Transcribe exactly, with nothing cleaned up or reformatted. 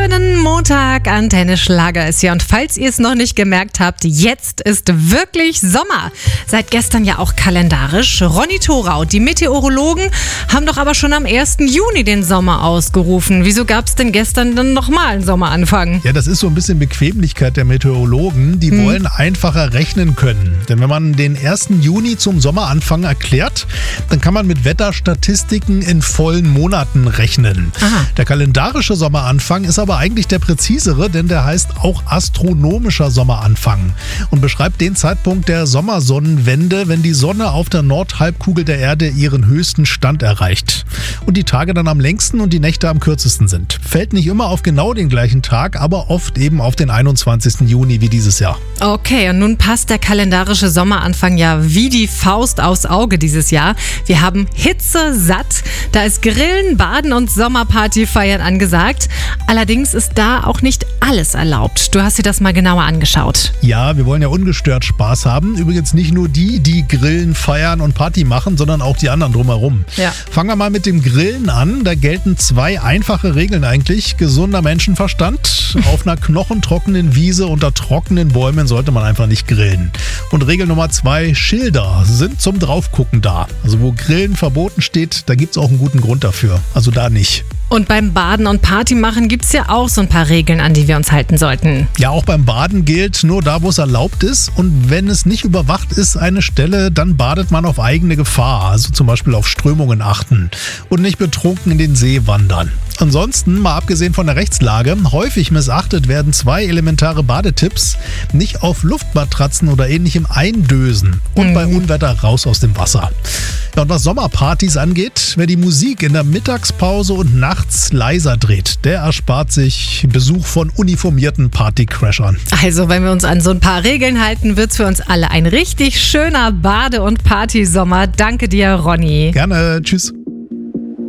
Schönen Montag, Antenne Schlager ist hier. Und falls ihr es noch nicht gemerkt habt, jetzt ist wirklich Sommer. Seit gestern ja auch kalendarisch. Ronny Thorau, die Meteorologen haben doch aber schon am ersten Juni den Sommer ausgerufen. Wieso gab es denn gestern dann nochmal einen Sommeranfang? Ja, das ist so ein bisschen Bequemlichkeit der Meteorologen. Die hm. wollen einfacher rechnen können. Denn wenn man den ersten Juni zum Sommeranfang erklärt, dann kann man mit Wetterstatistiken in vollen Monaten rechnen. Aha. Der kalendarische Sommeranfang ist aber eigentlich der präzisere, denn der heißt auch astronomischer Sommeranfang und beschreibt den Zeitpunkt der Sommersonnenwende, wenn die Sonne auf der Nordhalbkugel der Erde ihren höchsten Stand erreicht und die Tage dann am längsten und die Nächte am kürzesten sind. Fällt nicht immer auf genau den gleichen Tag, aber oft eben auf den einundzwanzigsten Juni wie dieses Jahr. Okay, und nun passt der kalendarische Sommeranfang ja wie die Faust aufs Auge dieses Jahr. Wir haben Hitze satt, da ist Grillen, Baden und Sommerparty feiern angesagt. Allerdings ist da auch nicht alles erlaubt. Du hast dir das mal genauer angeschaut. Ja, wir wollen ja ungestört Spaß haben. Übrigens nicht nur die, die grillen, feiern und Party machen, sondern auch die anderen drumherum. Ja. Fangen wir mal mit dem Grillen an. Da gelten zwei einfache Regeln eigentlich. Gesunder Menschenverstand. Auf einer knochentrockenen Wiese unter trockenen Bäumen sollte man einfach nicht grillen. Und Regel Nummer zwei, Schilder sind zum Draufgucken da. Also wo Grillen verboten steht, da gibt es auch einen guten Grund dafür. Also da nicht. Und beim Baden und Party machen gibt es ja auch so ein paar Regeln, an die wir uns halten sollten. Ja, auch beim Baden gilt nur da, wo es erlaubt ist. Und wenn es nicht überwacht ist, eine Stelle, dann badet man auf eigene Gefahr. Also zum Beispiel auf Strömungen achten und nicht betrunken in den See wandern. Ansonsten, mal abgesehen von der Rechtslage, häufig missachtet werden zwei elementare Badetipps. Nicht auf Luftmatratzen oder ähnlichem eindösen und mhm. bei Unwetter raus aus dem Wasser. Ja, und was Sommerpartys angeht, wer die Musik in der Mittagspause und nachts leiser dreht, der erspart sich Besuch von uniformierten Partycrashern. Also, wenn wir uns an so ein paar Regeln halten, wird's für uns alle ein richtig schöner Bade- und Partysommer. Danke dir, Ronny. Gerne, tschüss.